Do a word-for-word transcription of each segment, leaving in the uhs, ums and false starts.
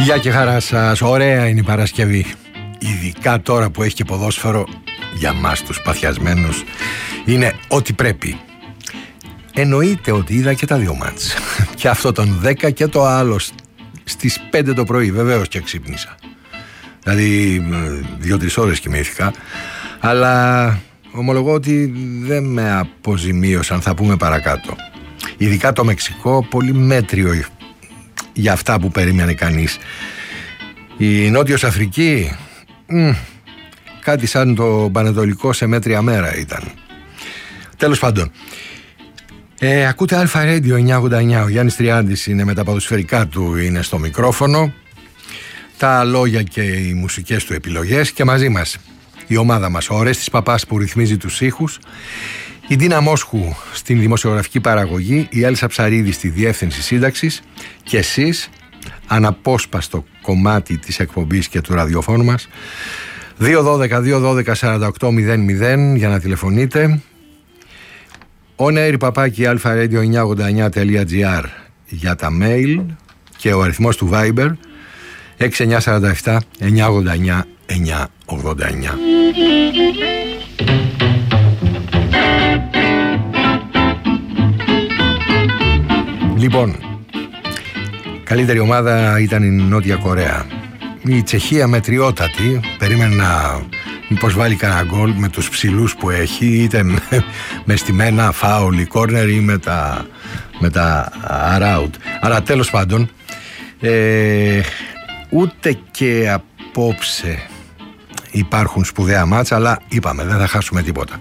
Γεια και χαρά σας. Ωραία είναι η Παρασκευή. Ειδικά τώρα που έχει και ποδόσφαιρο, για μας τους παθιασμένους είναι ό,τι πρέπει. Εννοείται ότι είδα και τα δύο μάτς. Και αυτό τον δέκα και το άλλο στις πέντε το πρωί. Βεβαίως και ξύπνησα. Δηλαδή δύο-τρεις ώρες κοιμήθηκα. Αλλά ομολογώ ότι δεν με αποζημίωσαν, θα πούμε παρακάτω. Ειδικά το Μεξικό, πολύ μέτριο για αυτά που περίμενε κανείς. Η Νότιος Αφρική, μ, κάτι σαν το Πανετολικό σε μέτρια μέρα ήταν. Τέλος πάντων, ε, ακούτε Αλφα Radio εννιακόσια ογδόντα εννιά. Ο Γιάννης Τριάντης είναι με τα ποδοσφαιρικά του, είναι στο μικρόφωνο. Τα λόγια και οι μουσικές του επιλογές και μαζί μας η ομάδα μας, ο Ορέστης Παπάς που ρυθμίζει τους ήχους, η Ντίνα Μόσχου στην δημοσιογραφική παραγωγή, η Έλσα Ψαρίδη στη διεύθυνση σύνταξης και εσείς, αναπόσπαστο κομμάτι της εκπομπής και του ραδιοφώνου μας. Δύο δώδεκα δύο δώδεκα σαράντα οκτώ μηδέν μηδέν για να τηλεφωνείτε. On air παπάκι alpha radio εννιακόσια ογδόντα εννιά τελεία τζι άρ για τα mail και ο αριθμός του Viber έξι εννιά τέσσερα επτά εννιακόσια ογδόντα εννιά εννιακόσια ογδόντα εννιά. Λοιπόν, καλύτερη ομάδα ήταν η Νότια Κορέα. Η Τσεχία μετριότατη, περίμενε να μήπως βάλει κανένα γκολ με τους ψηλούς που έχει, είτε με, με στημένα φάουλ ή κόρνερ ή με τα, με τα αράουτ. Αλλά τέλος πάντων, ε, ούτε και απόψε υπάρχουν σπουδαία μάτς, αλλά είπαμε δεν θα χάσουμε τίποτα.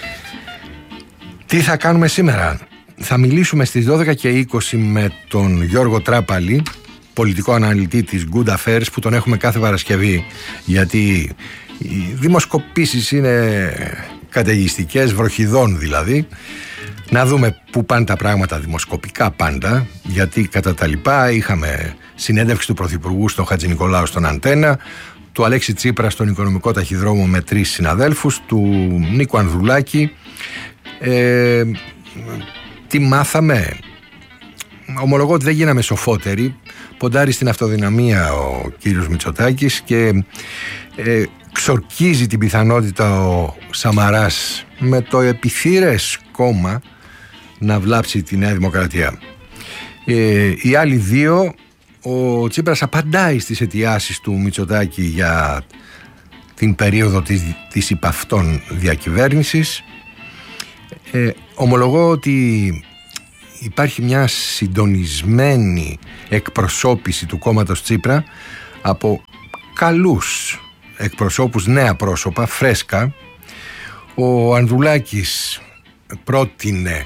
Τι θα κάνουμε σήμερα? Θα μιλήσουμε στις δώδεκα και είκοσι με τον Γιώργο Τράπαλη, πολιτικό αναλυτή της Good Affairs, που τον έχουμε κάθε Παρασκευή, γιατί οι δημοσκοπήσεις είναι καταιγιστικές, βροχιδών δηλαδή. Να δούμε πού πάνε τα πράγματα δημοσκοπικά πάντα, γιατί κατά τα λοιπά είχαμε συνέντευξη του Πρωθυπουργού στον Χατζηνικολάου στον Αντένα, του Αλέξη Τσίπρα στον Οικονομικό Ταχυδρόμο με τρεις συναδέλφους, του Νίκου Ανδρουλάκη. Ε, τι μάθαμε? Ομολογώ ότι δεν γίναμε σοφότεροι. Ποντάρει στην αυτοδυναμία ο κύριος Μητσοτάκης και ε, ξορκίζει την πιθανότητα ο Σαμαράς με το επιθύρες κόμμα να βλάψει τη Νέα Δημοκρατία. Ε, οι άλλοι δύο, ο Τσίπρας απαντάει στις αιτιάσεις του Μητσοτάκη για την περίοδο της, της υπαυτών διακυβέρνησης. Ε, ομολογώ ότι υπάρχει μια συντονισμένη εκπροσώπηση του κόμματος Τσίπρα από καλούς εκπροσώπους, νέα πρόσωπα, φρέσκα. Ο Ανδρουλάκης πρότεινε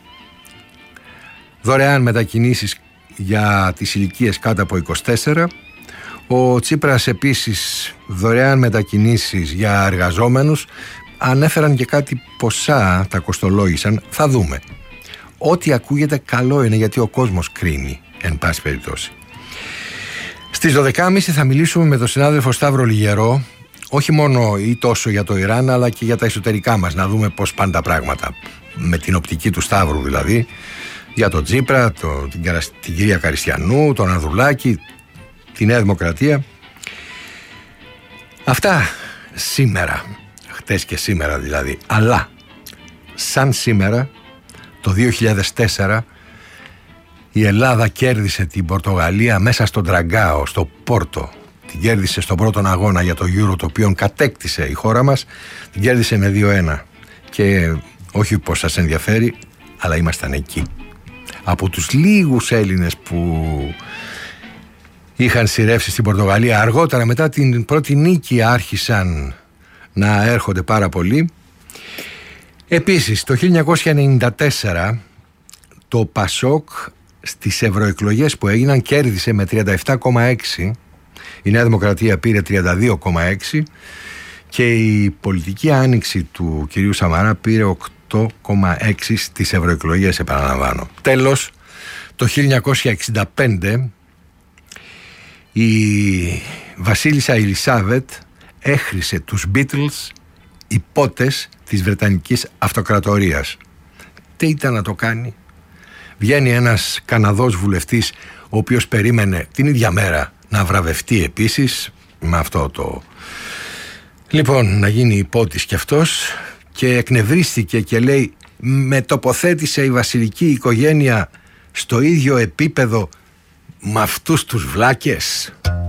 δωρεάν μετακινήσεις για τις ηλικίες κάτω από είκοσι τέσσερα. Ο Τσίπρας επίσης δωρεάν μετακινήσεις για εργαζόμενους. Ανέφεραν και κάτι ποσά, τα κοστολόγησαν, θα δούμε. Ό,τι ακούγεται καλό είναι, γιατί ο κόσμος κρίνει, εν πάση περιπτώσει. Στις δώδεκα και μισή θα μιλήσουμε με τον συνάδελφο Σταύρο Λιγερό, όχι μόνο ή τόσο για το Ιράν, αλλά και για τα εσωτερικά μας, να δούμε πώς πάνε τα πράγματα, με την οπτική του Σταύρου δηλαδή, για τον Τσίπρα, το, την, την κυρία Καριστιανού, τον Ανδρουλάκη, τη Νέα Δημοκρατία. Αυτά σήμερα, χτες και σήμερα δηλαδή. Αλλά σαν σήμερα το δύο χιλιάδες τέσσερα η Ελλάδα κέρδισε την Πορτογαλία μέσα στον Τραγκάο, στο Πόρτο. Την κέρδισε στον πρώτον αγώνα για το Euro, το οποίο κατέκτησε η χώρα μας. Την κέρδισε με δύο ένα. Και όχι πως σας ενδιαφέρει, αλλά ήμασταν εκεί. Από τους λίγους Έλληνες που είχαν σειρεύσει στην Πορτογαλία, αργότερα μετά την πρώτη νίκη άρχισαν να έρχονται πάρα πολλοί. Επίσης το χίλια εννιακόσια ενενήντα τέσσερα το Πασόκ στις ευρωεκλογές που έγιναν κέρδισε με τριάντα επτά κόμμα έξι, η Νέα Δημοκρατία πήρε τριάντα δύο κόμμα έξι και η πολιτική άνοιξη του κυρίου Σαμαρά πήρε οκτώ κόμμα έξι στις ευρωεκλογές, επαναλαμβάνω. Τέλος, το χίλια εννιακόσια εξήντα πέντε η βασίλισσα Ελισάβετ έχρισε τους Beatles υπότες της Βρετανικής Αυτοκρατορίας. Τι ήταν να το κάνει? Βγαίνει ένας Καναδός βουλευτής, ο οποίος περίμενε την ίδια μέρα να βραβευτεί επίσης με αυτό το... Λοιπόν, να γίνει υπότης κι αυτός, και εκνευρίστηκε και λέει: με τοποθέτησε η βασιλική οικογένεια στο ίδιο επίπεδο με αυτούς τους βλάκες.